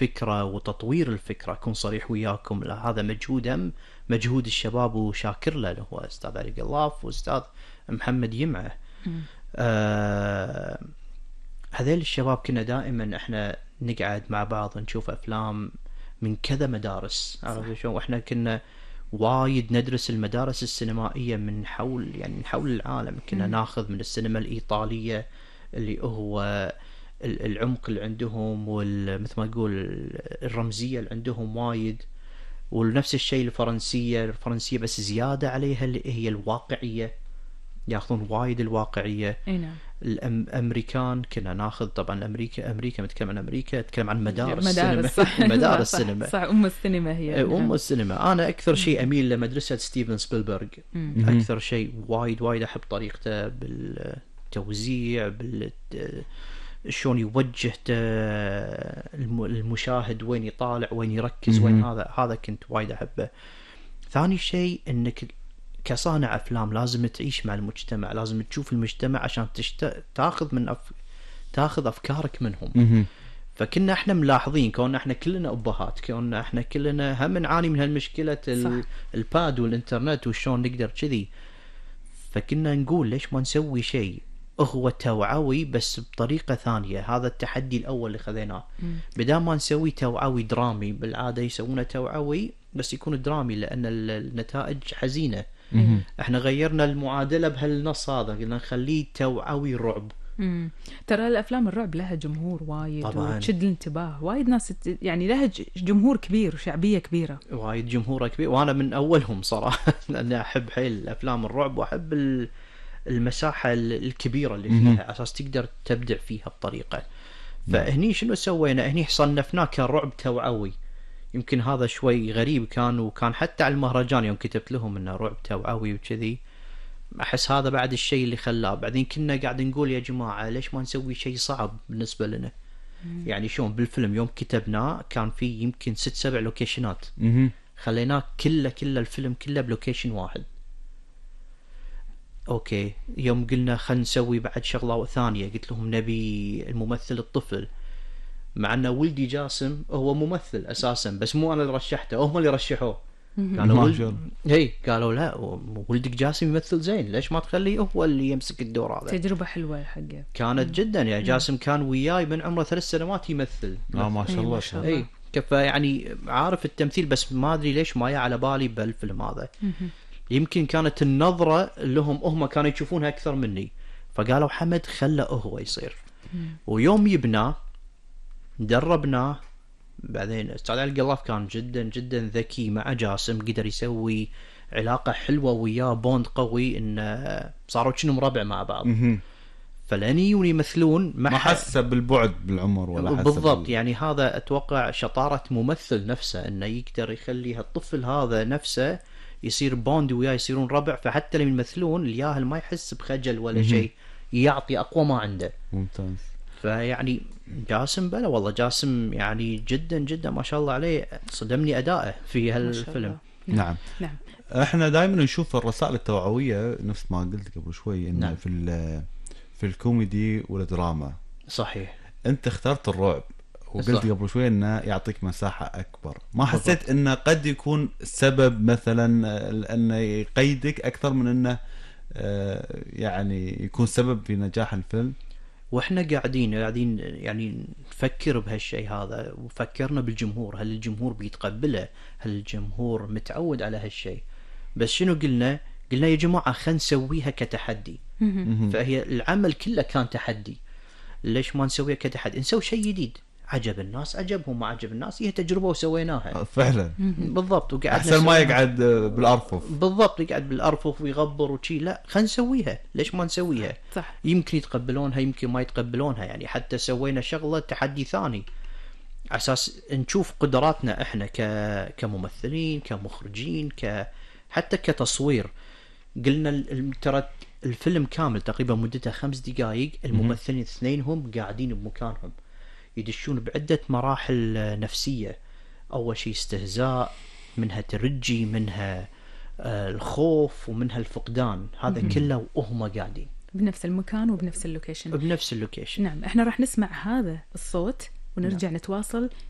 الفكرة وتطوير الفكرة. أكون صريح وياكم، هذا مجهود الشباب، وشاكر له، اللي هو أستاذ علي قلاف وأستاذ محمد يمعة. هذيل الشباب كنا دائما احنا نقعد مع بعض نشوف أفلام من كذا مدارس، عرفت شلون؟ واحنا كنا وايد ندرس المدارس السينمائية من حول العالم. كنا ناخذ من السينما الإيطالية اللي هو العمق اللي عندهم، مثل ما تقول الرمزية اللي عندهم وايد، ونفس الشيء الفرنسية بس زيادة عليها اللي هي الواقعية، ياخذون وايد الواقعية. نعم. الامريكان كنا ناخذ طبعا امريكا نتكلم عن امريكا، نتكلم عن مدارس السينما. مدارس السينما، صح ام السينما هي. السينما. انا اكثر شيء اميل لمدرسة ستيفن سبيلبرغ. اكثر شيء وايد احب طريقته بالتوزيع، شلون يوجه المشاهد، وين يطالع، وين يركز، وين هذا كنت وايد احبه. ثاني شيء انك كصانع افلام لازم تعيش مع المجتمع، لازم تشوف المجتمع عشان تاخذ افكارك منهم. فكنا احنا ملاحظين، كنا احنا كلنا ابهات، كنا احنا كلنا هم نعاني من هالمشكله الباد والانترنت وشلون نقدر كذي. فكنا نقول ليش ما نسوي شيء هو توعوي بس بطريقه ثانيه. هذا التحدي الاول اللي خذيناه. بدل ما نسوي توعوي درامي، بالعاده يسوونه توعوي بس يكون درامي لان النتائج حزينه. احنا غيرنا المعادله بهالنص هذا، قلنا نخليه توعوي رعب. ترى الافلام الرعب لها جمهور وايد طبعاً. وتشد الانتباه وايد ناس، يعني لها جمهور كبير وشعبيه كبيره، وايد جمهوره كبير، وانا من اولهم صراحه. لأن احب حيل افلام الرعب، واحب المساحه الكبيره اللي فيها على اساس تقدر تبدع فيها بطريقه. فهني شنو سوينا؟ هني صنفناه كرعب توعوي. يمكن هذا شوي غريب كان، وكان حتى على المهرجان يوم كتبت لهم انه رعب توعوي وكذي. احس هذا بعد الشيء اللي خلاه. بعدين كنا قاعد نقول يا جماعه ليش ما نسوي شيء صعب بالنسبه لنا؟ يعني شلون بالفيلم يوم كتبناه كان في يمكن 6-7 لوكيشنات، خليناه كله الفيلم كله بلوكيشن واحد. اوكي، يوم قلنا خلينا نسوي بعد شغله ثانيه، قلت لهم نبي الممثل الطفل، مع ان ولدي جاسم هو ممثل اساسا، بس مو انا اللي رشحته، هم اللي رشحوه. قالوا لا ولدك جاسم يمثل زين، ليش ما تخليه هو اللي يمسك الدور هذا؟ تجربه حلوه حقه كانت جدا. يعني جاسم كان وياي من عمره 3 سنوات يمثل. ما شاء الله. اي كفى، يعني عارف التمثيل، بس ما ادري ليش ما على بالي بالفيلم هذا. يمكن كانت النظره لهم هم كانوا يشوفونها اكثر مني، فقالوا حمد خله هو يصير. ويوم يبناه دربناه. بعدين استاذ علي القلاف كان جدا ذكي مع جاسم، قدر يسوي علاقة حلوة وياه، بوند قوي، ان صاروا كأنهم ربع مع بعض. فلان يمثلون ما حس بالبعد بالعمر ولا حس بالضبط. يعني هذا اتوقع شطارة ممثل نفسه، انه يقدر يخلي هالطفل هذا نفسه يصير بوند وياه، يصيرون ربع. فحتى لما يمثلون الياهل ما يحس بخجل ولا شيء، يعطي اقوى ما عنده. ممتاز. فيعني جاسم بلا والله جاسم يعني جدا ما شاء الله عليه، صدمني أدائه في هالفيلم. نعم. احنا دائما نشوف الرسائل التوعوية نفس ما قلت قبل شوي إن في الكوميدي والدراما. صحيح. انت اخترت الرعب وقلت قبل شوي انه يعطيك مساحة اكبر. ما حسيت انه قد يكون سبب مثلا انه يقيدك اكثر من انه يعني يكون سبب في نجاح الفيلم؟ واحنا قاعدين يعني نفكر بهالشيء هذا، وفكرنا بالجمهور، هل الجمهور بيتقبله؟ هل الجمهور متعود على هالشيء؟ بس شنو قلنا يا جماعة خلينا نسويها كتحدي. فهي العمل كله كان تحدي. ليش ما نسويها كتحدي؟ نسوي شيء جديد، عجب الناس عجبهم، ما عجب الناس هي تجربة وسويناها فعلا. بالضبط. وقعدنا احسن ما يقعد بالارفف. بالضبط، يقعد بالارفف ويغبر وشي. لا خلينا نسويها، ليش ما نسويها؟ صح. يمكن يتقبلونها يمكن ما يتقبلونها. يعني حتى سوينا شغلة تحدي ثاني على اساس نشوف قدراتنا احنا كممثلين، كمخرجين، حتى كتصوير. قلنا ترى الفيلم كامل تقريبا مدته 5 دقائق، الممثلين 2 هم قاعدين بمكانهم، يدشون بعدة مراحل نفسية. أول شيء استهزاء، منها ترجي، منها الخوف، ومنها الفقدان. هذا كله وهم قاعدين بنفس المكان وبنفس اللوكيشن. بنفس اللوكيشن. نعم. احنا راح نسمع هذا الصوت ونرجع نتواصل